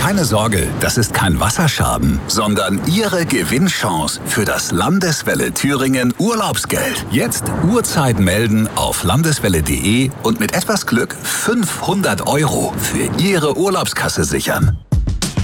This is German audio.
Keine Sorge, das ist kein Wasserschaden, sondern Ihre Gewinnchance für das Landeswelle Thüringen Urlaubsgeld. Jetzt Uhrzeit melden auf landeswelle.de und mit etwas Glück 500 € für Ihre Urlaubskasse sichern.